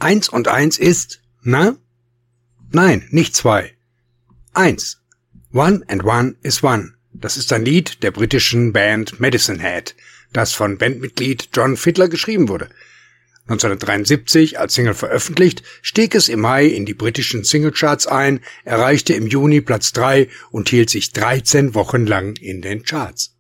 1 und 1 ist, na? Nein, nicht 2. 1. One and One is One. Das ist ein Lied der britischen Band Medicine Hat, das von Bandmitglied John Fiddler geschrieben wurde. 1973 als Single veröffentlicht, stieg es im Mai in die britischen Singlecharts ein, erreichte im Juni Platz 3 und hielt sich 13 Wochen lang in den Charts.